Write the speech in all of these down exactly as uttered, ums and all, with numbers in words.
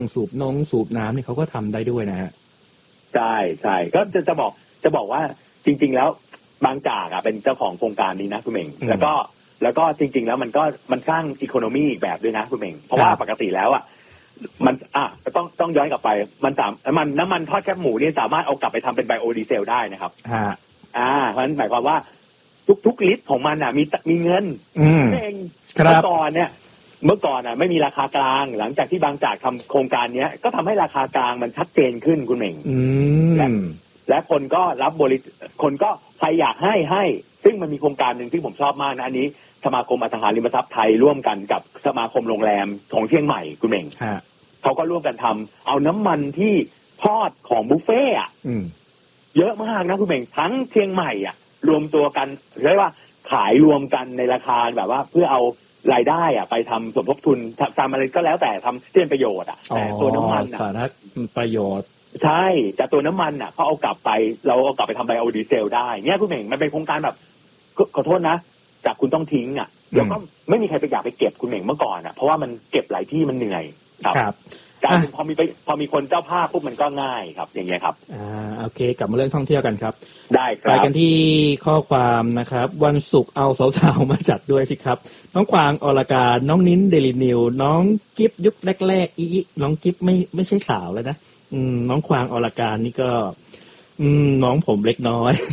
สูบนงสูบน้ำนี่เขาก็ทำได้ด้วยนะฮะใช่ใช่ก็จะจะบอกจะบอกว่าจริงๆแล้วบางจากอ่ะเป็นเจ้าของโครงการนี้นะคุณเหม่งแล้วก็แล้วก็จริงๆแล้วมันก็มันสร้างอีโคโนมีอีกแบบด้วยนะคุณเหม่งเพราะว่าปกติแล้วอ่ะมันอ่ะต้องต้องย้อนกลับไปมันสามมันน้ำมันทอดแคบหมูนี่สามารถเอากลับไปทำเป็นไบโอดีเซลได้นะครับอ่าเพราะฉะนั้นหมายความว่าทุกทุกลิตรของมันอ่ะมีมีเงินเองเมื่อก่อนเนี่ยเมื่อก่อนอ่ะไม่มีราคากลางหลังจากที่บางจากทำโครงการเนี้ยก็ทำให้ราคากลางมันชัดเจนขึ้นคุณเหม่งและและคนก็รับบริคนก็ใครอยากให้ให้ซึ่งมันมีโครงการหนึ่งที่ผมชอบมากนะอันนี้สมาคมอสังหาริมทรัพย์ไทยร่วมกันกับสมาคมโรงแรมของเชียงใหม่คุณเหม่งเขาก็ร่วมกันทำเอาน้ำมันที่ทอดของบุฟเฟ่อะเยอะมากนะคุณเหม่งทั้งเชียงใหม่อ่ะรวมตัวกันเรียกว่าขายรวมกันในราคาแบบว่าเพื่อเอารายได้อ่ะไปทำสมทบทุนทำอะไรก็แล้วแต่ทำเพื่อประโยชน์อ่ะแต่ตัวน้ำมันอ่ะสาธารณประโยชน์ใช่แต่ตัวน้ำมันอ่ะเขาเอากลับไปเราเอากลับไปทำไบโอดีเซลได้เนี่ยคุณเหม่งมันเป็นโครงการแบบขอโทษนะจากคุณต้องทิ้งอ่ะแล้วก็ไม่มีใครไปอยากไปเก็บคุณเหม่งเมื่อก่อนอ่ะเพราะว่ามันเก็บหลายที่มันเหนื่อยครับการพอมีไปพอมีคนเจ้าภาพปุ๊บมันก็ง่ายครับอย่างเงี้ยครับอ่าโอเคกลับมาเรื่องท่องเที่ยวกันครับได้ครับไปกันที่ข้อความนะครับวันศุกร์เอาสาวๆมาจัดด้วยสิครับน้องกวางอรการน้องนิ้นเดลินิวน้องกิฟยุคแรกๆอีน้องกิฟไม่ไม่ใช่สาวแล้วนะอืมน้องกวางอรการนี่ก็อืมน้องผมเล็กน้อย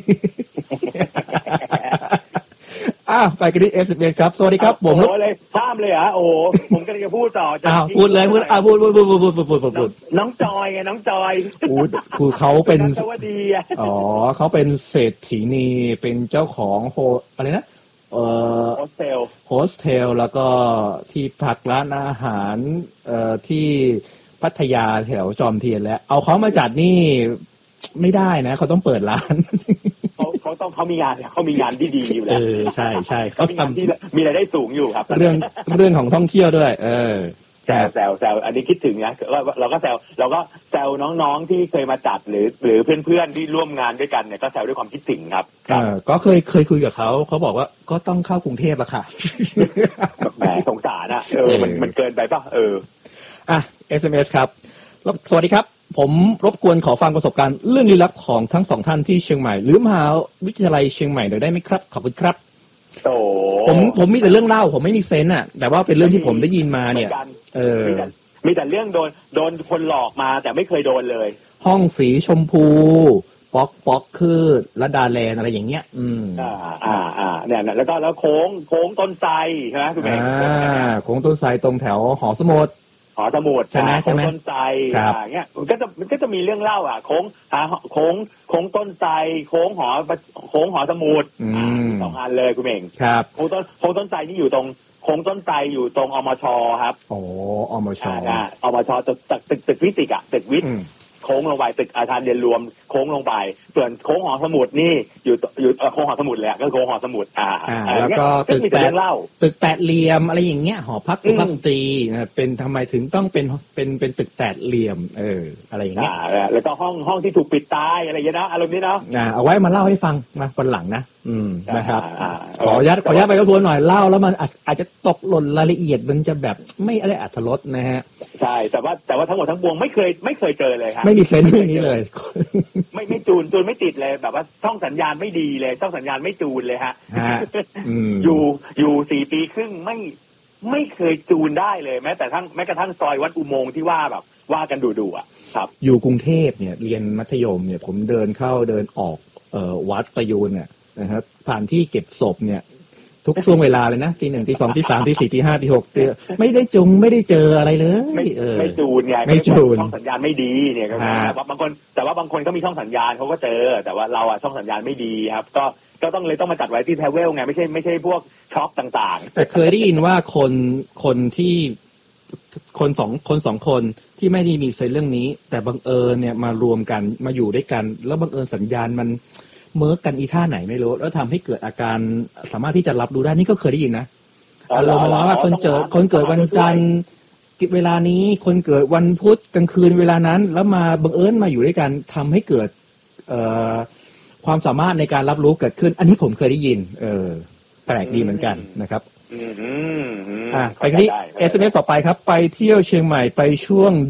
อ้าวไปกันที่ เอฟ สิบเอ็ด ครับสวัสดีครับผมโอ้เลยข้ามเลยเหรอโอ้ผมกำลังจะพูดต่ออ้าวพูดเลยพูดอ่าพูดพูดพูดพูดพูดพูดพูดพูดน้องจอยไงน้องจอยอู้คือเขาเป็นสวัสดีอ๋อเขาเป็นเศรษฐีนีเป็นเจ้าของโฮอะไรนะเอ่อโฮสเทลโฮสเทลแล้วก็ที่พักร้านอาหารเอ่อที่พัทยาแถวจอมเทียนแล้วเอาเขามาจัดนี่ไม่ได้นะเขาต้องเปิดร้านเขาเขาต้องเขามีงานเขามีงานที่ดีอยู่แล้วเออใช่ใช่เขาทำที่มีรายได้สูงอยู่ครับเรื่องเรื่องของท่องเที่ยวด้วยเออแซวแซวแซวอันนี้คิดถึงนะว่าเราก็แซวเราก็แซวน้องๆที่เคยมาจัดหรือหรือเพื่อนๆที่ร่วมงานด้วยกันเนี่ยก็แซวด้วยความคิดถึงครับเออก็เคยเคยคุยกับเขาเขาบอกว่าก็ต้องเข้ากรุงเทพอะค่ะแหมสงสารอะเออมันมันเกินไปป่ะเอออ่ะ เอส เอ็ม เอส ครับสวัสดีครับผมรบกวนขอฟังประสบการณ์เรื่องลี้ลับของทั้งสองท่านที่เชียงใหม่หรือมหาวิทยาลัยเชียงใหม่หน่อยได้ไหมครับขอบคุณครับโอ้ผมผมมีแต่เรื่องเล่าผมไม่มีเซนส์อ่ะแต่ว่าเป็นเรื่องที่ผมได้ยินมาเนี่ยเออมีแต่เรื่องโดนโดนคนหลอกมาแต่ไม่เคยโดนเลยห้องสีชมพูป๊อกป๊อกคือระดาแลนอะไรอย่างเงี้ยอืมอ่าอ่าอ่าเนี่ยแล้วก็แล้วโค้งโค้งต้นไทรใช่ไหมคุณเมย์อ่าโค้งต้นไทรตรงแถวหอสมุดหอสมุดใช่ไหมใช่ไหมต้นไทรอย่างเงี้ยมันก็จะมันก็จะมีเรื่องเล่าอ่ะโค้งหาโค้งโค้งต้นไทรโค้งหอโค้งหอสมุดสองอันเลยคุณเองครับโค้งต้นโค้งต้นไทรนี่อยู่ตรงโค้งต้นไทรอยู่ตรงอมชครับโอ้อมชอ่าอมชตึกตึกตึกฟิสิกส์อ่ะตึกวิทย์โค้งลงไปตึกอาคารเรียนรวมโค้งลงไปส่วนโค้งหอสมุดนี่อยู่อยู่โค้งหอสมุดแหละก็โค้งหอสมุดอ่าแล้วก็ตึกแปดตึกแปดเหลี่ยมอะไรอย่างเงี้ยหอพักสุภาพสตรีนะเป็นทำไมถึงต้องเป็นเป็นเป็นตึกแปดเหลี่ยมเอออะไรอย่างเงี้ยแล้วก็ห้องห้องที่ถูกปิดตายอะไรอย่างเงี้ยนะอารมณ์นี้เนาะอ่าเอาไว้มาเล่าให้ฟังมาวันหลังนะอืมนะครับขอยัดขอยัดไปก็ทวนหน่อยเล่าแล้วมันอาจจะตกหล่นรายละเอียดมันจะแบบไม่อะไรอรรถรสนะฮะใช่แต่ว่าแต่ว่าทั้งหมดทั้งปวงไม่เคยไม่เคยเจอเลยครับไม่มีเซนส์เรื่องนี้เลยไม่ไม่จูนจูนไม่ติดเลยแบบว่าช่องสัญญาณไม่ดีเลยช่องสัญญาณไม่จูนเลยฮะอยู่อยู่สี่ปีครึ่งไม่ไม่เคยจูนได้เลยแม้แต่ทั้งแม้กระทั่งซอยวัดอุโมงค์ที่ว่าแบบว่ากันดูๆอ่ะครับอยู่กรุงเทพเนี่ยเรียนมัธยมเนี่ยผมเดินเข้าเดินออกเอ่อวัดประยูนเนี่ยนะครับผ่านที่เก็บศพเนี่ยทุกช่วงเวลาเลยนะตีหนึ่งตีสองตีสามตีสี่ตีห้าตีหกไม่ได้จุงไม่ได้เจออะไรเลยไม่ไม่จูนไงไม่จูนช่องสัญญาณไม่ดีเนี่ยก็บางคนแต่ว่าบางคนก็มีช่องสัญญาณเขาก็เจอแต่ว่าเราอ่ะช่องสัญญาณไม่ดีครับก็ก็ต้องเลยต้องมาจัดไว้ที่แทเวลไงไม่ใช่ไม่ใช่พวกช็อปต่างๆแต่เคยได้ยินว่าคนคนที่คนสองคนสองคนที่ไม่ได้มีเซนเรื่องนี้แต่บังเอิญเนี่ยมารวมกันมาอยู่ด้วยกันแล้วบังเอิญสัญญาณมันเมิร์กกันอีท่าไหนไม่รู้แล้วทำให้เกิดอาการสามารถที่จะรับรู้ได้นี่ก็เคยได้ยินนะอารมณ์ว่าคนเจอคนเกิดวันจันทร์เวลานี้คนเกิดวันพุธกลางคืนเวลานั้นแล้วมาบังเอิญมาอยู่ด้วยกันทำให้เกิดความสามารถในการรับรู้เกิดขึ้นอันนี้ผมเคยได้ยินเออแปลกดีเหมือนกันนะครับอ่าไปที่ เอส เอ็ม เอส ต่อไปครับไปเที่ยวเชียงใหม่ไปช่วง